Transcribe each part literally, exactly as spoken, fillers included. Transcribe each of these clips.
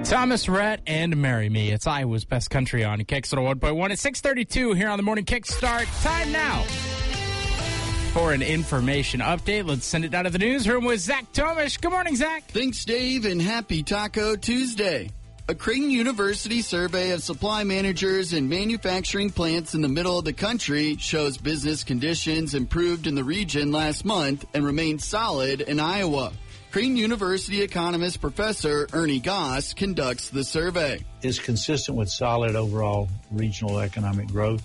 Thomas Rhett and Marry Me. It's Iowa's Best Country on Kicks at one point one. It's six thirty-two here on the Morning Kickstart. Time now for an information update. Let's send it down to the newsroom with Zach Tomish. Good morning, Zach. Thanks, Dave, and happy Taco Tuesday. A Creighton University survey of supply managers and manufacturing plants in the middle of the country shows business conditions improved in the region last month and remain solid in Iowa. Creighton University economist Professor Ernie Goss conducts the survey. Is consistent with solid overall regional economic growth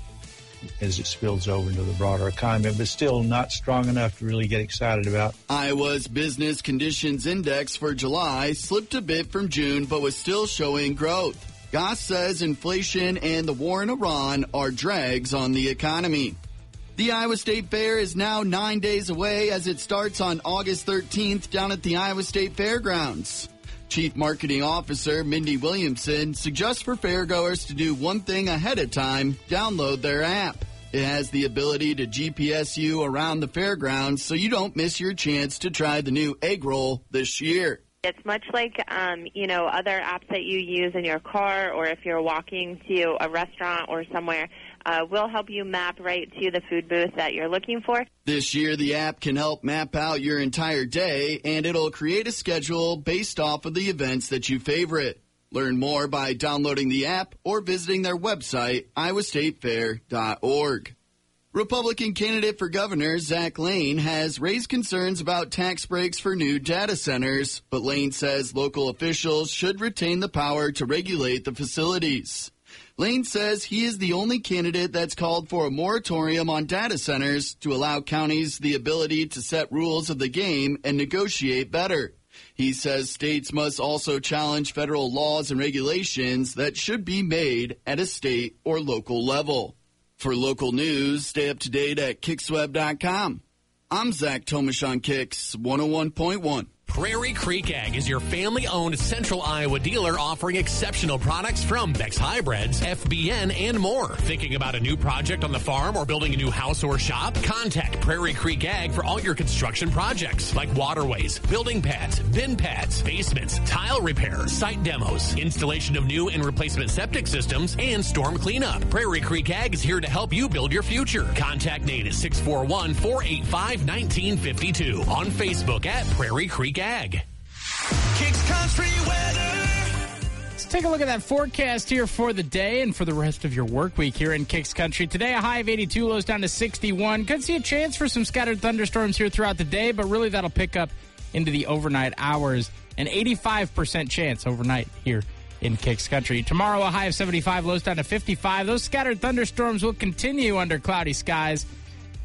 as it spills over into the broader economy, but still not strong enough to really get excited about. Iowa's Business Conditions Index for July slipped a bit from June, but was still showing growth. Goss says inflation and the war in Iran are drags on the economy. The Iowa State Fair is now nine days away as it starts on August thirteenth down at the Iowa State Fairgrounds. Chief Marketing Officer Mindy Williamson suggests for fairgoers to do one thing ahead of time: download their app. It has the ability to G P S you around the fairgrounds so you don't miss your chance to try the new egg roll this year. It's much like, um, you know, other apps that you use in your car, or if you're walking to a restaurant or somewhere. Uh, we'll help you map right to the food booth that you're looking for. This year, the app can help map out your entire day, and it'll create a schedule based off of the events that you favorite. Learn more by downloading the app or visiting their website, iowa state fair dot org. Republican candidate for governor Zach Lane has raised concerns about tax breaks for new data centers, but Lane says local officials should retain the power to regulate the facilities. Lane says he is the only candidate that's called for a moratorium on data centers to allow counties the ability to set rules of the game and negotiate better. He says states must also challenge federal laws and regulations that should be made at a state or local level. For local news, stay up to date at kicks web dot com. I'm Zach Tomish on Kicks one oh one point one. Prairie Creek Ag is your family-owned Central Iowa dealer offering exceptional products from Beck's Hybrids, F B N, and more. Thinking about a new project on the farm or building a new house or shop? Contact Prairie Creek Ag for all your construction projects like waterways, building pads, bin pads, basements, tile repair, site demos, installation of new and replacement septic systems, and storm cleanup. Prairie Creek Ag is here to help you build your future. Contact Nate at six four one, four eight five, one nine five two. On Facebook at Prairie Creek Ag. Kicks Country weather. Let's take a look at that forecast here for the day and for the rest of your work week here in Kicks Country. Today, a high of eighty-two, lows down to sixty-one. Could see a chance for some scattered thunderstorms here throughout the day, but really that'll pick up into the overnight hours. An eighty-five percent chance overnight here in Kicks Country. Tomorrow, a high of seventy-five, lows down to fifty-five. Those scattered thunderstorms will continue under cloudy skies.